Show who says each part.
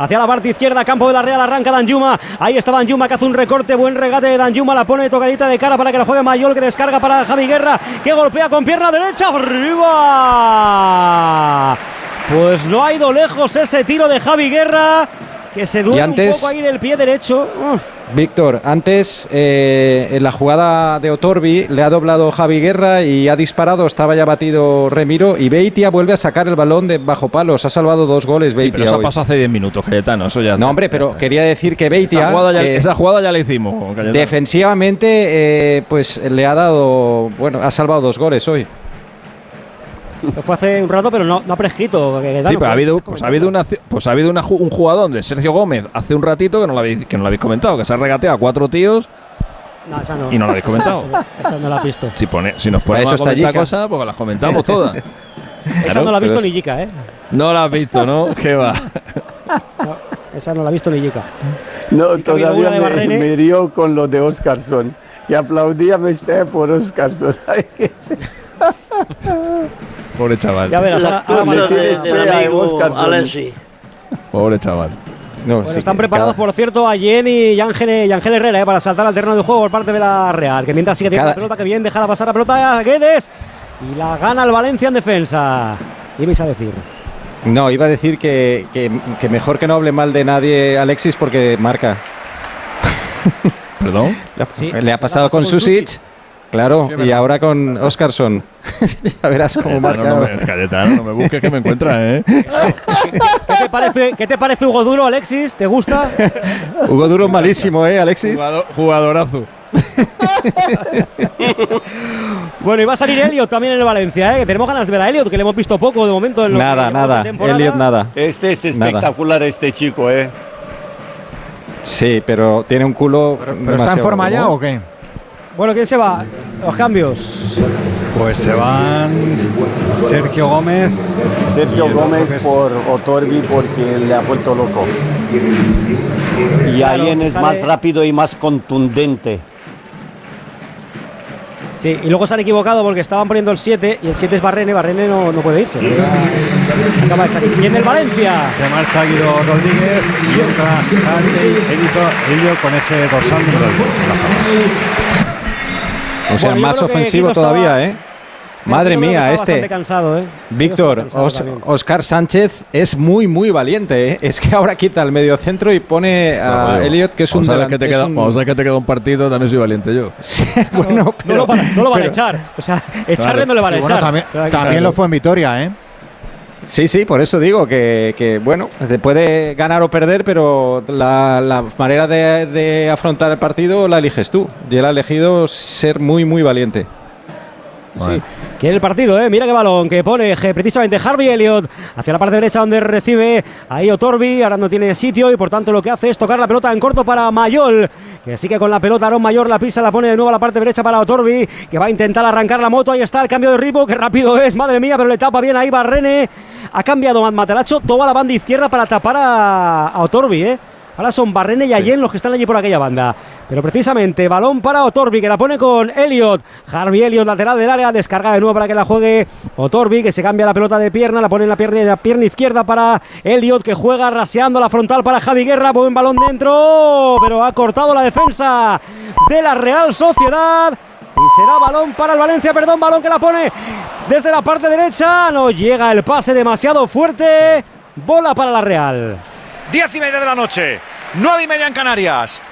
Speaker 1: hacia la parte izquierda, campo de la Real, arranca Danjuma, ahí está Danjuma que hace un recorte, buen regate de Danjuma, la pone tocadita de cara para que la juegue Mayol, que descarga para Javi Guerra, que golpea con pierna derecha, arriba. Pues no ha ido lejos ese tiro de Javi Guerra, que se duele un poco ahí del pie derecho.
Speaker 2: Víctor, antes en la jugada de Otorbi le ha doblado Javi Guerra y ha disparado, estaba ya batido Remiro y Beitia vuelve a sacar el balón de bajo palos. Ha salvado 2 goles Beitia.
Speaker 3: Sí, pero eso
Speaker 2: hoy.
Speaker 3: pasó hace 10 minutos, Cayetano. Eso ya.
Speaker 2: No, hombre, pero quería decir que Beitia.
Speaker 3: Esa jugada ya la hicimos, Cayetano.
Speaker 2: Defensivamente, pues le ha dado. Bueno, ha salvado 2 goles hoy.
Speaker 1: Fue hace un rato, pero no ha prescrito.
Speaker 3: Sí, pero ha habido un jugadón de Sergio Gómez hace un ratito que no lo habéis comentado, que se ha regateado a 4 tíos.
Speaker 1: No, esa no.
Speaker 3: Y no lo habéis comentado.
Speaker 1: Esa no la has visto.
Speaker 3: Si nos ponemos a comentar cosas, porque las comentamos todas.
Speaker 1: Esa no la ha visto ni Yica, ¿eh?
Speaker 3: No la has visto, ¿no? ¿Qué va?
Speaker 1: No, esa no la ha visto ni Yica.
Speaker 4: No, todavía me río con lo de Óscarson, que aplaudía por Óscarson.
Speaker 3: Pobre chaval.
Speaker 1: Ya verás,
Speaker 4: le tienes fe a Óscarson.
Speaker 3: Pobre chaval.
Speaker 2: No,
Speaker 1: bueno, están preparados, por cierto, a Jen y Ángel Herrera para saltar al terreno de juego por parte de la Real, que mientras sigue teniendo la pelota, que bien, dejará pasar la pelota a Guedes y la gana el Valencia en defensa. ¿Qué ibais a decir?
Speaker 2: No, iba a decir que mejor que no hable mal de nadie Alexis porque marca.
Speaker 3: ¿Perdón?
Speaker 2: Sí, le ha pasado con Susic. Claro, sí, y ahora con Óscarson. Ya verás cómo marca.
Speaker 3: Cayetano, no me busques que me encuentras, ¿eh?
Speaker 1: ¿Qué te parece Hugo Duro, Alexis? ¿Te gusta?
Speaker 2: Hugo Duro malísimo, Alexis?
Speaker 3: Jugadorazo.
Speaker 1: Bueno, y va a salir Elliot también en el Valencia, que tenemos ganas de ver a Elliot, que le hemos visto poco de momento. En
Speaker 2: nada. Elliot nada.
Speaker 4: Este es espectacular, nada. Este chico,
Speaker 2: Sí, pero tiene un culo.
Speaker 5: ¿Pero está en forma ya o qué?
Speaker 1: Bueno, ¿quién se va? Los cambios.
Speaker 5: Pues se van Sergio Gómez.
Speaker 4: Sergio Gómez por Otorbi porque le ha vuelto loco. Y Ayen es más rápido y más contundente.
Speaker 1: Sí, y luego se han equivocado porque estaban poniendo el 7 y el 7 es Barrene. Barrene no puede irse. Acaba de salir. Viene el Valencia.
Speaker 5: Se marcha Guido Rodríguez y entra Elliot con ese dorsal número 10.
Speaker 2: O sea, bueno, más ofensivo todavía, Madre mía,
Speaker 1: cansado,
Speaker 2: Víctor, Óscar Sánchez es muy, muy valiente, Es que ahora quita el mediocentro y pone a Elliot, que es un delantero.
Speaker 3: Vamos a ver que te queda un partido, también soy valiente yo.
Speaker 2: Sí, bueno,
Speaker 1: pero, no lo van a echar. O sea, echarle no le van a echar.
Speaker 5: Bueno, también lo fue en Vitoria,
Speaker 2: Sí, por eso digo que bueno, se puede ganar o perder, pero la manera de afrontar el partido la eliges tú. Y él ha elegido ser muy, muy valiente.
Speaker 1: Sí. Quiere el partido, mira qué balón que pone precisamente Harvey Elliott hacia la parte derecha donde recibe ahí Otorbi. Ahora no tiene sitio y por tanto lo que hace es tocar la pelota en corto para Mayol, que sigue con la pelota. Aaron Mayor la pisa, la pone de nuevo a la parte derecha para Otorbi, que va a intentar arrancar la moto. Ahí está el cambio de ritmo, que rápido es, madre mía, pero le tapa bien ahí Barrene. Ha cambiado Mataracho toda la banda izquierda para tapar a Otorbi, Ahora son Barrene y Ayen los que están allí por aquella banda. Pero precisamente, balón para Otorbi, que la pone con Elliot. Harvey Elliott, lateral del área, descarga de nuevo para que la juegue Otorbi, que se cambia la pelota de pierna, la pone en la pierna izquierda para Elliot, que juega raseando la frontal para Javi Guerra. Buen balón dentro, pero ha cortado la defensa de la Real Sociedad. Y será balón para el Valencia, balón que la pone desde la parte derecha. No llega el pase demasiado fuerte. Bola para la Real.
Speaker 6: 10:30 de la noche, 9:30 en Canarias.